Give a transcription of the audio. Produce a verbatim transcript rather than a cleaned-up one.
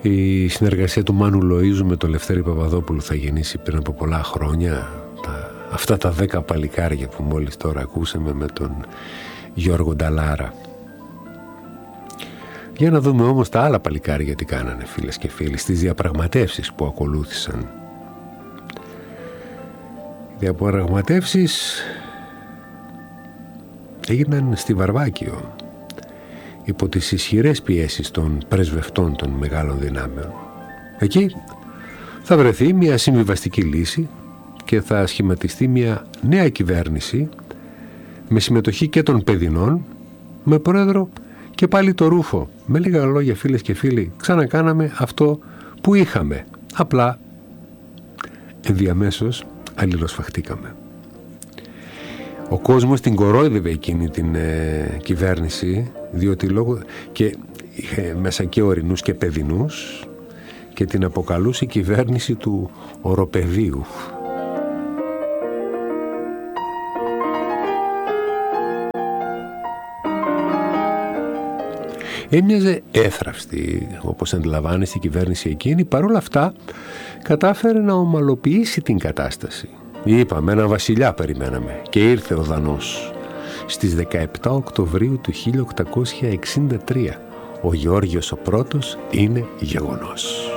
Η συνεργασία του Μάνου Λοΐζου με τον Λευτέρη Παπαδόπουλου θα γεννήσει πριν από πολλά χρόνια τα, αυτά τα δέκα παλικάρια που μόλις τώρα ακούσαμε με τον Γιώργο Νταλάρα. Για να δούμε όμως τα άλλα παλικάρια τι κάνανε, φίλες και φίλοι, στις διαπραγματεύσεις που ακολούθησαν. Οι διαπραγματεύσεις έγιναν στη Βαρβάκιο υπό τις ισχυρές πιέσεις των πρεσβευτών των μεγάλων δυνάμεων. Εκεί θα βρεθεί μια συμβιβαστική λύση και θα σχηματιστεί μια νέα κυβέρνηση με συμμετοχή και των παιδινών, με πρόεδρο και πάλι το Ρούφο. Με λίγα λόγια, φίλες και φίλοι, ξανακάναμε αυτό που είχαμε. Απλά ενδιαμέσως αλληλοσφαχτήκαμε. Ο κόσμος την κορόιδευε εκείνη την ε, κυβέρνηση, διότι λόγω και είχε μέσα και ορεινούς και παιδινούς, και την αποκαλούσε η κυβέρνηση του οροπεδίου. Έμοιαζε έθραυστη, όπως αντιλαμβάνεστε, η κυβέρνηση εκείνη. Παρόλα αυτά κατάφερε να ομαλοποιήσει την κατάσταση. Είπαμε, έναν βασιλιά περιμέναμε και ήρθε ο Δανός στις δεκαεπτά Οκτωβρίου του χίλια οκτακόσια εξήντα τρία. Ο Γεώργιος ο Πρώτος είναι γεγονός.